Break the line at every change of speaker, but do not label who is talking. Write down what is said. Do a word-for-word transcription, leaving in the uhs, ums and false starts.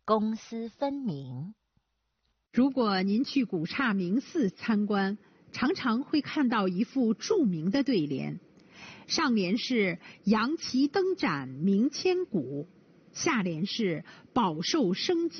公私分明。
如果您去古刹明寺参观，常常会看到一副著名的对联，上联是扬旗登展明千古，下联是饱受生计